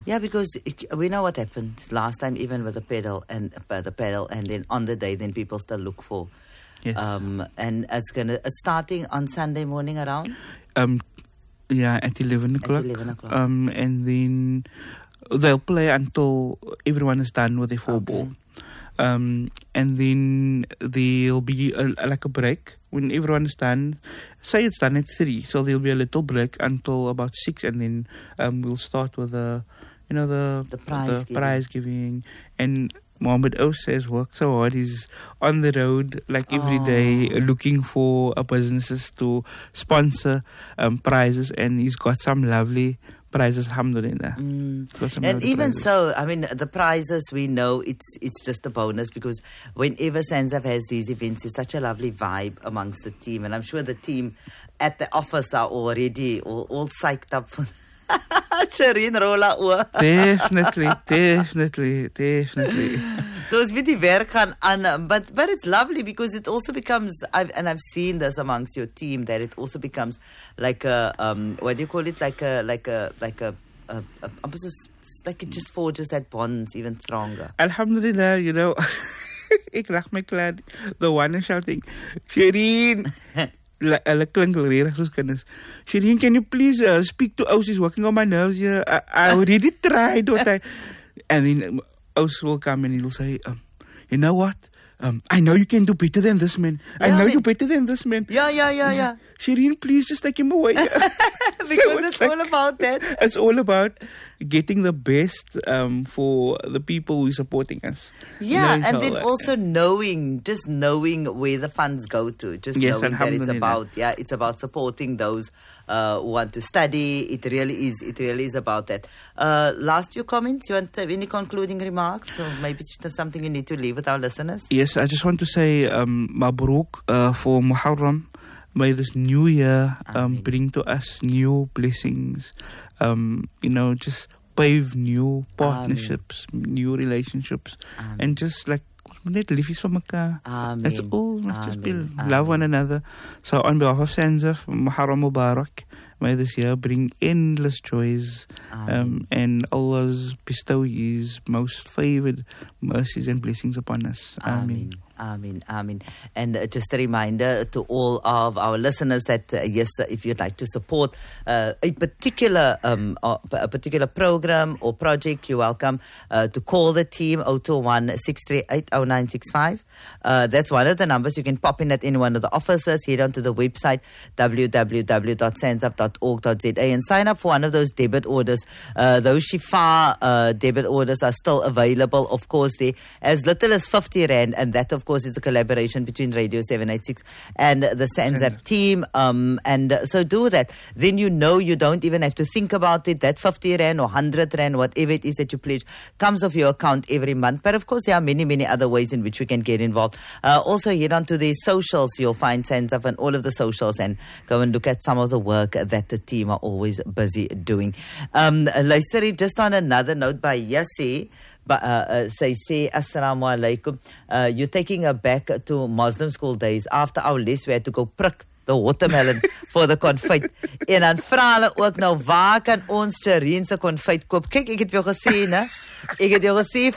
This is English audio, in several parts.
Yeah, because we know what happened last time, even with the pedal, and then on the day, then people still look for. Yes. And it's starting on Sunday morning around. Yeah, at 11 o'clock. At 11 o'clock. And then they'll play until everyone is done with their four ball. And then there'll be like a break when everyone is done. Say it's done at 3, so there'll be a little break until about 6, and then we'll start with the prize giving. And Mohammed Ous has worked so hard. He's on the road like every day looking for businesses to sponsor prizes, and he's got some lovely prizes, alhamdulillah. And even so, I mean, the prizes, we know it's just a bonus, because whenever Sanzaf has these events, it's such a lovely vibe amongst the team, and I'm sure the team at the office are already all psyched up for Shireen rola oor. Definitely. So it's with the werk gaan aan, but it's lovely, because it also becomes, I've seen this amongst your team, that it also becomes like a what do you call it, like it just forges that bonds even stronger. Alhamdulillah, you know. Ik lag my klaar. The one is shouting, Shireen. Hulle klink regtig soos kinders. Shireen, can you please speak to Ous? He's working on my nerves here. I already tried what I... And then Ous will come and he'll say, you know what? I know you can do better than this man. I know you're better than this man. Yeah. Shireen, please just take him away. Because it's all about that. It's all about getting the best for the people who are supporting us. Yeah, and then also knowing where the funds go to. Just knowing that it's about supporting those who want to study. It really is about that. Last few comments, you want to have any concluding remarks? Or maybe something you need to leave with our listeners? Yes, I just want to say Mabruk for Muharram. May this new year bring to us new blessings, just pave new partnerships, new relationships, and just like net liefjes van mekaar. That's all. Let's just love one another. So on behalf of Sanzaf, Muharram Mubarak, may this year bring endless joys, and Allah's bestow His most favored mercies and blessings upon us. Ameen. Amen. And just a reminder to all of our listeners that yes, if you'd like to support a particular program or project, you're welcome to call the team 021-638-0965. That's one of the numbers. You can pop in at any one of the offices. Head onto the website www.sanzaf.org.za and sign up for one of those debit orders. Those Shifa debit orders are still available. Of course, they as little as 50 Rand, and that of course is a collaboration between Radio 786 and the Sanzaf team, and so do that. Then you don't even have to think about it. That 50 Rand or 100 Rand, whatever it is that you pledge, comes off your account every month. But of course there are many other ways in which we can get involved. Also head on to the socials. You'll find Sanzaf and all of the socials, and go and look at some of the work that the team are always busy doing. Luister, just on another note, by Yassi, say assalamu alaikum. You're taking her back to Muslim school days. After our list, we had to go prick the watermelon for the confit. En dan vra hulle ook nou, waar kan ons Shireen se confit koop? Kyk, ek het jou gesê, né? Ek het jou gesê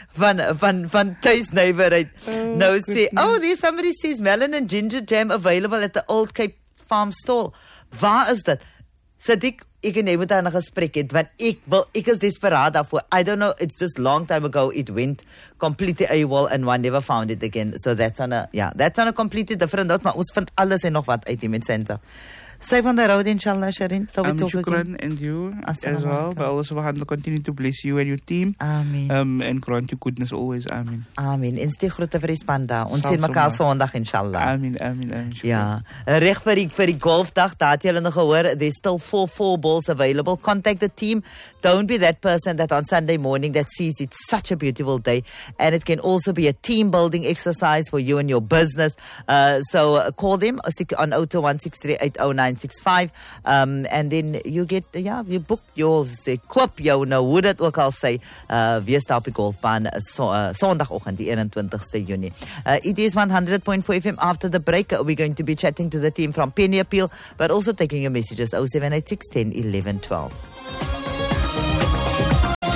van tuisnywerheid. Nou sê, there's somebody says melon and ginger jam available at the Old Cape Farm stall. Waar is dit? Sadiq, ek en jy moet daar 'n gesprek hê, want ek is desperaat daarvoor. I don't know, it's just long time ago it went completely AWOL and one never found it again. So that's on a completely different note, maar ons vind alles en nog wat uit die Sanzaf. Stay on the road, inshallah, Shireen. Shukran, and you as well. But Allah subhanahu continue to bless you and your team. Amen. And grant you goodness always. Amen. Amen. En stig groete vir die span daar. Ons sien mekaar Sondag, inshallah. Amen. Ja. Reg vir die golfdag, daar het julle nog gehoor, there's still 4 balls available. Contact the team. Don't be that person that on Sunday morning that sees it's such a beautiful day, and it can also be a team building exercise for you and your business. So call them on 021-638-0965, and then you get you book your koop jou nou hoe dit ook al sê wees daar op die golfbaan Sondagoggend die 21ste Junie. It is 100.4 FM. After the break we're going to be chatting to the team from Penny Appeal, but also taking your messages 0786 10 11 12.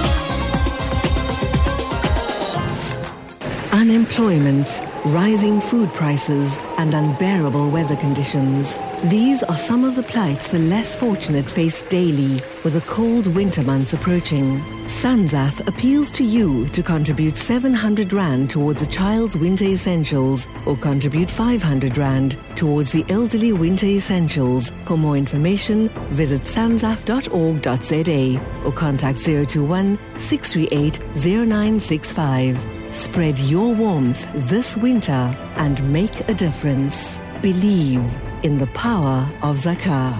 unemployment, rising food prices, and unbearable weather conditions. These are some of the plights the less fortunate face daily with the cold winter months approaching. SANZAF appeals to you to contribute 700 Rand towards a child's winter essentials or contribute 500 Rand towards the elderly winter essentials. For more information, visit sanzaf.org.za or contact 021 638 0965. Spread your warmth this winter and make a difference. Believe in the power of Zakah.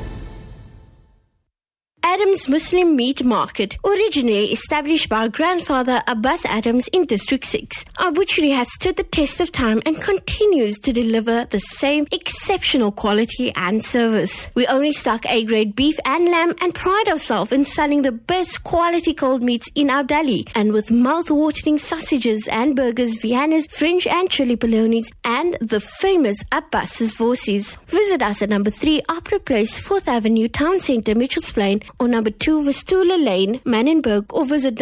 Adams Muslim Meat Market, originally established by our grandfather Abbas Adams in District 6. Our butchery has stood the test of time and continues to deliver the same exceptional quality and service. We only stock A-grade beef and lamb and pride ourselves in selling the best quality cold meats in our deli, and with mouth-watering sausages and burgers, Viennas, French and chili polonies, and the famous Abbas's Vorsies. Visit us at number 3 Opera Place, 4th Avenue, Town Centre, Mitchells Plain, or number 2 Vistula Lane, Manenberg, or visit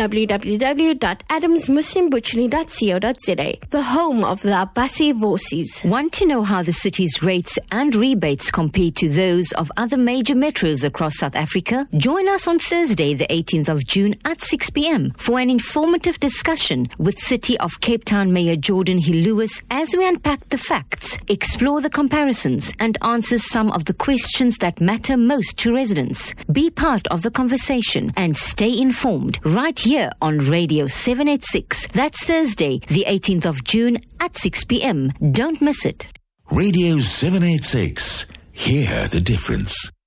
www.adamsmuslimbutchery.co.za, the home of the Abbasi Vorsies. Want to know how the city's rates and rebates compare to those of other major metros across South Africa? Join us on Thursday, the 18th of June at 6 p.m. for an informative discussion with City of Cape Town Mayor Jordan Hill-Lewis as we unpack the facts, explore the comparisons, and answer some of the questions that matter most to residents. Be part of the conversation and stay informed right here on Radio 786. That's Thursday, the 18th of June at 6 p.m. Don't miss it. Radio 786. Hear the difference.